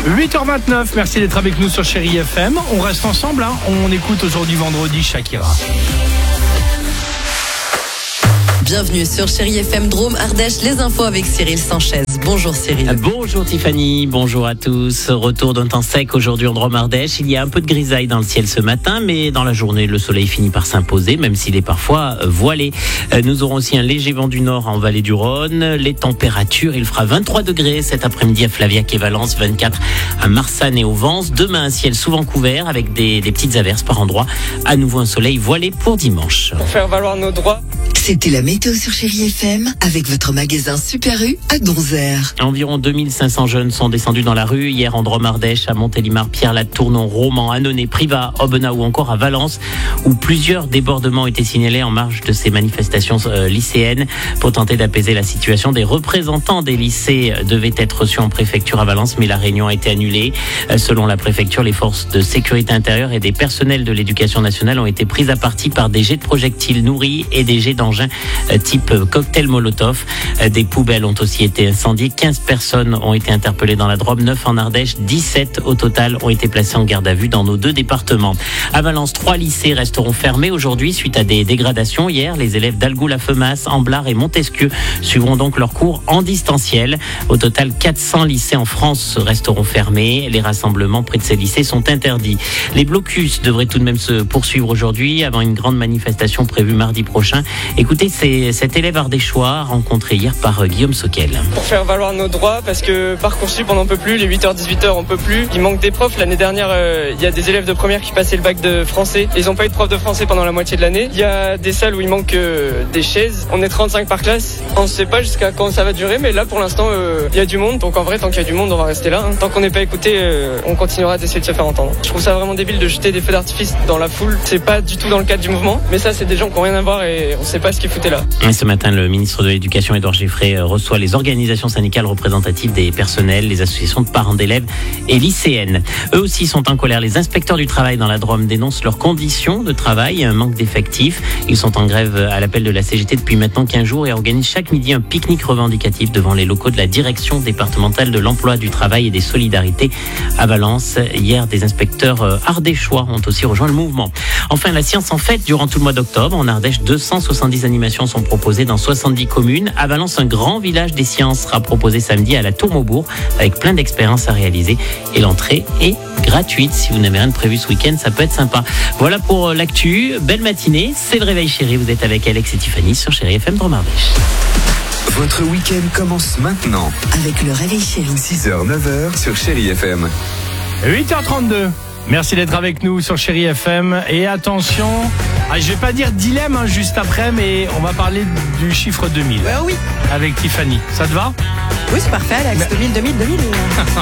8h29, merci d'être avec nous sur Chérie FM. On reste ensemble, on écoute aujourd'hui vendredi Shakira. Bienvenue sur Chérie FM Drôme Ardèche, les infos avec Cyril Sanchez. Bonjour Cyril. Bonjour Tiffany, bonjour à tous. Retour d'un temps sec aujourd'hui en Drôme Ardèche. Il y a un peu de grisaille dans le ciel ce matin, mais dans la journée, le soleil finit par s'imposer, même s'il est parfois voilé. Nous aurons aussi un léger vent du nord en vallée du Rhône. Les températures, il fera 23 degrés cet après-midi à Flaviac et Valence, 24 à Marsanne et au Vence. Demain, un ciel souvent couvert avec des petites averses par endroits. À nouveau un soleil voilé pour dimanche. Pour faire valoir nos droits. C'était la météo sur Chérie FM avec votre magasin Super U à Donzère. Environ 2500 jeunes sont descendus dans la rue hier en Drôme Ardèche, à Montélimar, Pierre-Latournon, Romans, Annonay, Privas, Aubenas ou encore à Valence, où plusieurs débordements ont été signalés en marge de ces manifestations lycéennes. Pour tenter d'apaiser la situation, des représentants des lycées devaient être reçus en préfecture à Valence, mais la réunion a été annulée. Selon la préfecture, les forces de sécurité intérieure et des personnels de l'éducation nationale ont été prises à partie par des jets de projectiles nourris et des jets d'engins type cocktail Molotov. Des poubelles ont aussi été incendiées. 15 personnes ont été interpellées dans la Drôme, 9 en Ardèche, 17 au total ont été placées en garde à vue dans nos deux départements. À Valence, 3 lycées resteront fermés aujourd'hui suite à des dégradations. Hier, les élèves d'Algou-la-Femasse, Amblard et Montesquieu suivront donc leurs cours en distanciel. Au total, 400 lycées en France resteront fermés. Les rassemblements près de ces lycées sont interdits. Les blocus devraient tout de même se poursuivre aujourd'hui avant une grande manifestation prévue mardi prochain. Écoutez, c'est cet élève ardéchois rencontré hier par Guillaume Soquel. Pour faire valoir nos droits, parce que Parcoursup on n'en peut plus, les 8h, 18h on peut plus. Il manque des profs. L'année dernière, il y a des élèves de première qui passaient le bac de français. Ils n'ont pas eu de prof de français pendant la moitié de l'année. Il y a des salles où il manque des chaises. On est 35 par classe. On ne sait pas jusqu'à quand ça va durer, mais là pour l'instant, il y a du monde. Donc en vrai, tant qu'il y a du monde, on va rester là. Tant qu'on n'est pas écouté, on continuera d'essayer de se faire entendre. Je trouve ça vraiment débile de jeter des feux d'artifice dans la foule. C'est pas du tout dans le cadre du mouvement, mais ça c'est des gens qui n'ont rien à voir et on sait pas ce qu'ils foutaient là. Et ce matin, le ministre de l'Éducation, Édouard Geffray, reçoit les organisations syndicales représentatives des personnels, les associations de parents d'élèves et lycéennes. Eux aussi sont en colère. Les inspecteurs du travail dans la Drôme dénoncent leurs conditions de travail, un manque d'effectifs. Ils sont en grève à l'appel de la CGT depuis maintenant 15 jours et organisent chaque midi un pique-nique revendicatif devant les locaux de la direction départementale de l'emploi, du travail et des solidarités à Valence. Hier, des inspecteurs ardéchois ont aussi rejoint le mouvement. Enfin, la science en fête durant tout le mois d'octobre. En Ardèche, 270 animations sont proposées dans 70 communes. À Valence, un grand village des sciences sera proposé samedi à la Tour Maubourg avec plein d'expériences à réaliser. Et l'entrée est gratuite. Si vous n'avez rien de prévu ce week-end, ça peut être sympa. Voilà pour l'actu. Belle matinée. C'est le réveil chéri. Vous êtes avec Alex et Tiffany sur Chérie FM Drôme Ardèche. Votre week-end commence maintenant. Avec le réveil chéri. 6h, 9h sur Chérie FM. 8h32. Merci d'être avec nous sur Chérie FM. Et attention, je vais pas dire dilemme juste après, mais on va parler du chiffre 2000. Oui. Avec Tiffany. Ça te va ? Oui, c'est parfait, Alex. 2000.